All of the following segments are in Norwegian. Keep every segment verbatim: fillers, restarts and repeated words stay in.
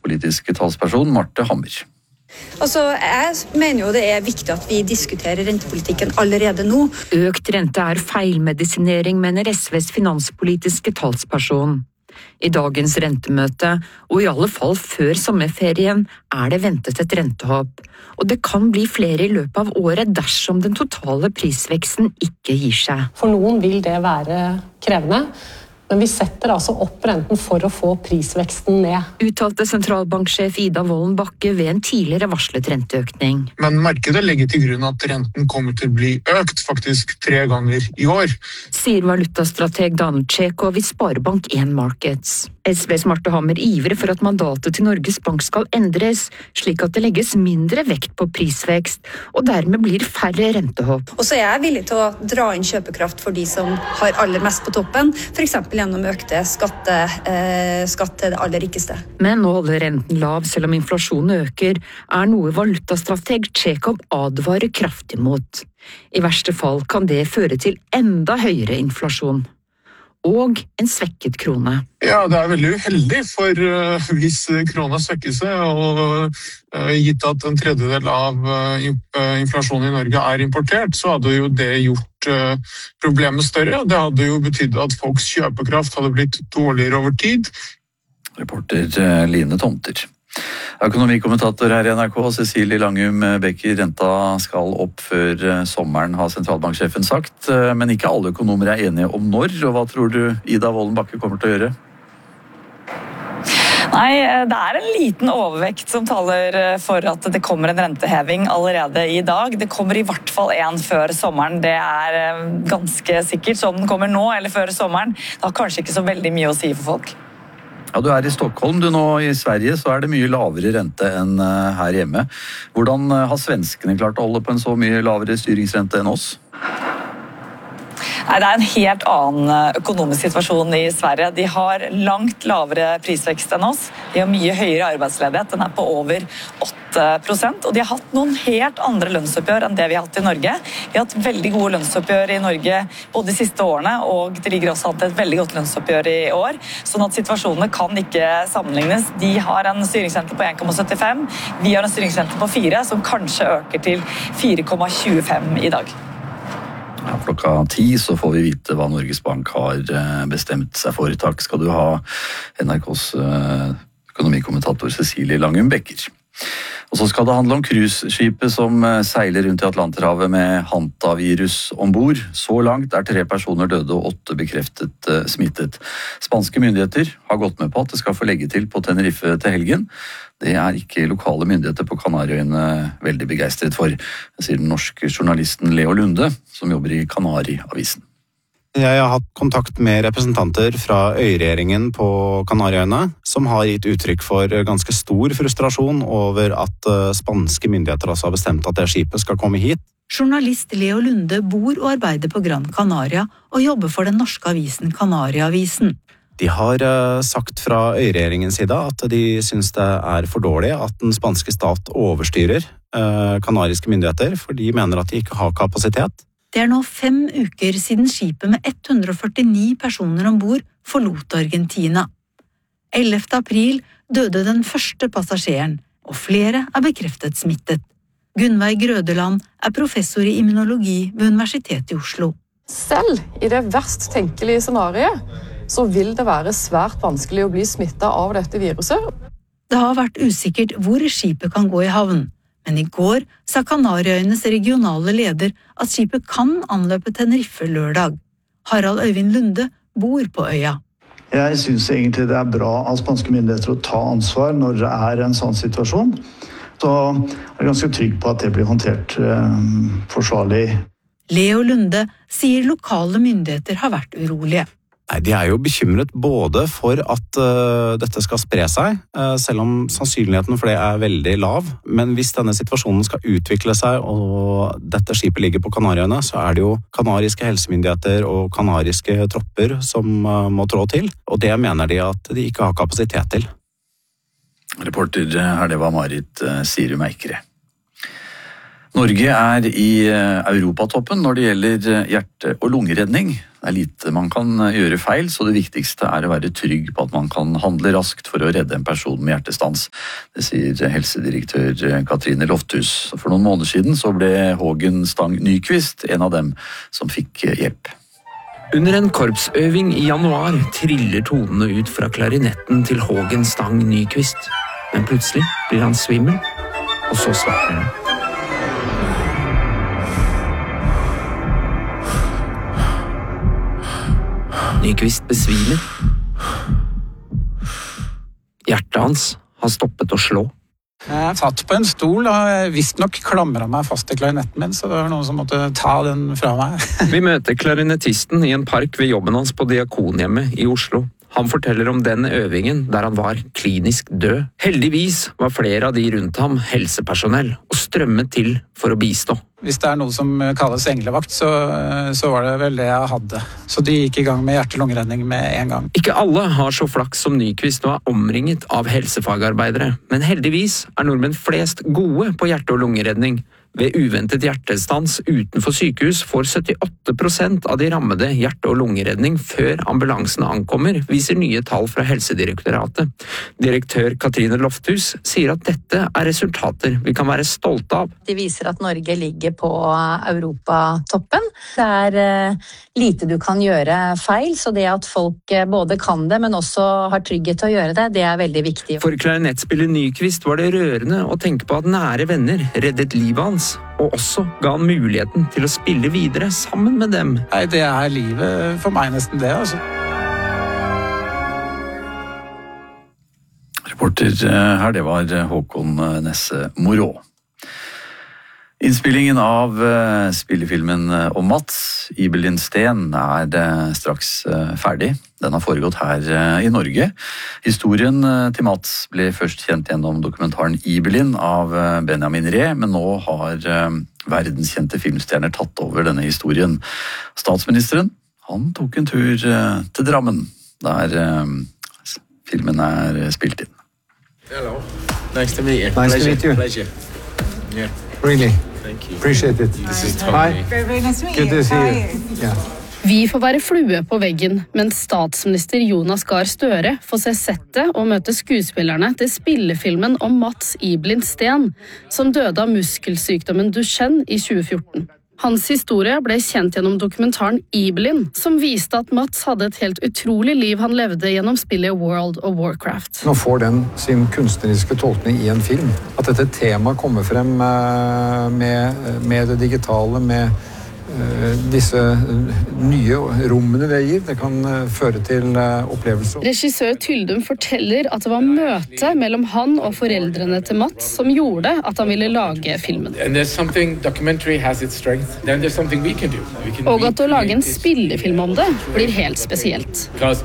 finanspolitiske talsperson Marte Hammer. Altså, jeg mener jo det er viktig at vi diskuterer rentepolitikken allerede nå. Økt rente er feilmedisinering, mener S Vs finanspolitiske talsperson. I dagens rentemøte, og i alle fall før sommerferien, er det ventet et rentehopp. Og det kan bli flere i løpet av året dersom den totale prisveksten ikke gir seg. For noen vil det være krevende. Men vi setter altså opp renten for å få prisveksten ned. Uttalte sentralbanksjef Ida Wolden Bakke ved en tidligere varslet renteøkning. Men markedet legger til grunn at renten kommer til å bli økt faktisk tre ganger i år. Sier valutastrateg Dan Tjekov i Sparebank en Markets. S Vs Marte Hammer ivrer for at mandatet til Norges Bank skal endres, slik at det legges mindre vekt på prisvekst, og dermed blir færre rentehopp. Og så er jeg villig til å dra inn kjøpekraft for de som har aller mest på toppen, for eksempel gjennom økte skatte, eh, skatt til det aller rikeste. Men å holde renten lav selv om inflasjonen øker, er noe valutastrateg Tjekov advarer kraftig mot. I verste fall kan det føre til enda høyere inflasjon. Og en svekket krone. Ja, det er veldig uheldig, for uh, hvis krona svekker seg, og uh, gitt at en tredjedel av uh, inflasjonen i Norge er importert, så hadde jo det gjort uh, problemet større. Det hadde jo betydd at folks kjøpekraft hadde blitt dårligere over tid. Reporter uh, Line Tomter. Økonomikommentator her i N R K, Cecilie Langum Becker, renta skal opp før sommeren, har sentralbanksjefen sagt, men ikke alle økonomer er enige om når, og hva tror du Ida Wolden Bakke kommer til å gjøre? Nei, det er en liten overvekt som taler for at det kommer en renteheving allerede i dag. Det kommer i hvert fall en før sommeren, det er ganske sikkert. Så om den kommer nå eller før sommeren, det har kanskje ikke så veldig mye å si for folk. Ja, du er i Stockholm, du nå. I Sverige så er det mye lavere rente enn her hjemme. Hvordan har svenskene klart å holde på en så mye lavere styringsrente enn oss? Nei, det er en helt annen økonomisk situasjon i Sverige. De har langt lavere prisvekst enn oss. De har mye høyere arbeidsledighet. Den er på over åtte prosent. Og de har hatt noen helt andre lønnsoppgjør enn det vi har hatt i Norge. Vi har hatt veldig gode lønnsoppgjør i Norge både de siste årene, og det ligger også an til et veldig godt lønnsoppgjør i år. Sånn at situasjonene kan ikke sammenlignes. De har en styringsrente på en komma syttifem. Vi har en styringsrente på fire, som kanskje øker til fire komma tjuefem i dag. Ja, klokka ti så får vi vite hva Norges Bank har bestemt seg for. Takk skal du ha, N R K's økonomikommentator Cecilie Langum Becker. Og så skal det handle om cruiseskipet som seiler rundt i Atlanterhavet med hantavirus ombord. Så langt er tre personer døde og åtte bekreftet smittet. Spanske myndigheter har gått med på at det skal få legge til på Tenerife til helgen. Det er ikke lokale myndigheter på Kanariøyene veldig begeistret for, sier den norske journalisten Leo Lunde, som jobber i Kanariavisen. Jeg har hatt kontakt med representanter fra øyregjeringen på Kanariøyene, som har gitt uttrykk for ganske stor frustrasjon over at spanske myndigheter altså har bestemt at det skipet skal komme hit. Journalist Leo Lunde bor og arbeider på Gran Canaria og jobber for den norske avisen Kanariavisen. De har sagt fra øyregjeringens side at de synes det er for dårlig at den spanske stat overstyrer kanariske myndigheter, for de mener at de ikke har kapasitet. Det er nå fem uker siden skipet med ett hundre og førtini personer ombord forlot Argentina. ellevte april døde den første passasjeren, og flere er bekreftet smittet. Gunnveig Grødeland er professor i immunologi ved Universitetet i Oslo. Selv i det verst tenkelige scenariet, så vil det være svært vanskelig å bli smittet av dette viruset. Det har vært usikkert hvor skipet kan gå i havn. Men i går sa Kanariøyenes regionale leder at skipet kan anløpe Tenerife lørdag. Harald Øyvind Lunde bor på øya. Jeg synes egentlig det er bra av spanske myndigheter å ta ansvar når det er en sånn situasjon. Så er jeg ganske trygg på at det blir håndtert eh, forsvarlig. Leo Lunde sier lokale myndigheter har vært urolige. Nei, de er jo bekymret både for at uh, dette skal spre seg, uh, selv om sannsynligheten for det er veldig lav. Men hvis denne situasjonen skal utvikle seg, og dette skipet ligger på Kanariøyene, så er det jo kanariske helsemyndigheter og kanariske tropper som uh, må trå til. Og det mener de at de ikke har kapasitet til. Reporter her, det var Marit Sirum Eikere. Norge er i europatoppen når det gjelder hjerte- og lungeredning. Det er lite man kan gjøre feil, så det viktigste er å være trygg på at man kan handle raskt for å redde en person med hjertestans. Det sier helsedirektør Katrine Lofthus. For noen måneder siden så ble Hågen Stang Nyquist en av dem som fikk hjelp. Under en korpsøving i januar triller tonene ut fra klarinetten til Hågen Stang Nyquist. Men plutselig blir han svimmel, og så svarer han. Nyquist besvimer. Hjertet hans har stoppet å slå. Jeg satt på en stol og visst nok klamret meg fast i klarinetten min, så det var noen som måtte ta den fra meg. Vi møter klarinettisten i en park ved jobben hans på Diakonhjemmet i Oslo. Han forteller om den øvingen der han var klinisk død. Heldigvis var flere av de rundt ham helsepersonell og strømmet til for å bistå. Hvis det er noe som kalles englevakt, så, så var det vel det jeg hadde. Så de gikk i gang med hjerte-lungeredning med en gang. Ikke alle har så flaks som Nyquist og er omringet av helsefagarbeidere, men heldigvis er nordmenn flest gode på hjerte- og lungeredning. Ved uventet hjertestans utenfor sykehus får syttiåtte prosent av de rammede hjerte- og lungeredning før ambulansen ankommer, viser nye tall fra Helsedirektoratet. Direktør Katrine Lofthus sier at dette er resultater vi kan være stolte av. De viser at Norge ligger på europatoppen. Det er uh, lite du kan gjøre feil, så det at folk uh, både kan det, men også har trygghet til å gjøre det, det er veldig viktig. For klarinettspiller Nyquist var det rørende å tenke på at nære venner reddet livet hans, og også ga han muligheten til å spille videre sammen med dem. Nei, det er livet for meg nesten det, altså. Reporter her, det var Håkon Nesse Morå. Innspillingen av spillefilmen om Mats, Ibelin Sten, er straks ferdig. Den har foregått her i Norge. Historien til Mats ble først kjent gjennom dokumentaren Ibelin av Benjamin Ree, men nå har verdenskjente filmstjerner tatt over denne historien. Statsministeren, han tok en tur til Drammen, der filmen er spilt inn. Hello. Nice to meet you. Nice Pleasure. to meet you. Pleasure. Yeah. Really. Thank you. Appreciate it. This is Tommy. Hi. Very, very nice to meet Good you. to see How are you. you? Yeah. Vi får være flue på veggen, mens statsminister Jonas Gahr Støre får se settet og møte skuespillerne til spillefilmen om Mats Ibelin Sten, som døde av muskelsykdommen Duchenne i tjue fjorten. Hans historie ble kjent gjennom dokumentaren Ibelin, som viste at Mats hadde et helt utrolig liv han levde gjennom spillet World of Warcraft. Nå får den sin kunstneriske tolkning i en film. At dette temaet kommer frem med, med det digitale, med disse nye rommene det gir, det kan føre til opplevelser. Regissør Tyldum forteller at det var møte mellom han og foreldrene til Mats som gjorde at han ville lage filmen. Og at å lage en spillefilm om det blir helt spesielt.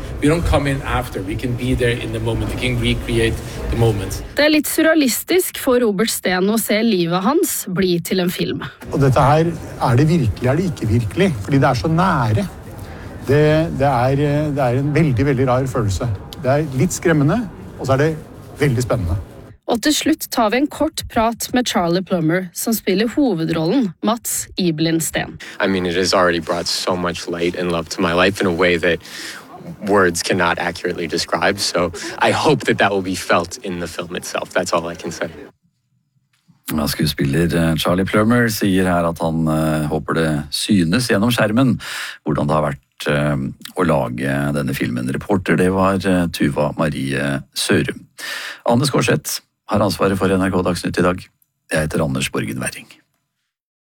Det er litt surrealistisk for Robert Steen å se livet hans bli til en film. Og dette her, er det virkelig, er det ikke virkelig? Fordi det er så nære. Det, det, er, det er en veldig, veldig rar følelse. Det er litt skremmende, og så er det veldig spennende. Og til slutt tar vi en kort prat med Charlie Plummer, som spiller hovedrollen Mats Ibelin Sten. I mean, it has already brought so much light and love to my life in a way that words cannot accurately describe, so I hope that that will be felt in the film itself. That's all I can say. Ja, skuespiller Charlie Plummer sier her at han uh, håper det synes gjennom skjermen hvordan det har vært uh, å lage denne filmen. Reporter, det var uh, Tuva Marie Sørum. Anne Skårseth har ansvaret for N R K Dagsnytt i dag. Jeg heter Anders Borgen Werring.